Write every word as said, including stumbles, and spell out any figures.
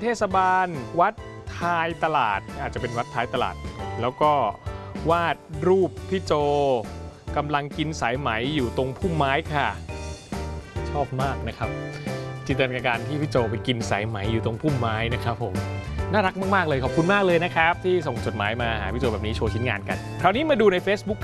เทศบาลวัดท้ายตลาดอาจจะเป็นวัดท้ายตลาดแล้วก็วาดรูปพี่โจกำลังกินสายไหมอยู่ตรงพุ่มไม้ค่ะชอบมากนะครับจินตนาการที่พี่โจไปกินสายไหมอยู่ตรงพุ่มไม้นะครับผมน่ารักมากๆเลยขอบคุณมากเลยนะครับที่ส่งจดหมายมาหาพี่โจแบบนี้โชว์ชิ้นงานกันคราวนี้มาดูใน Facebook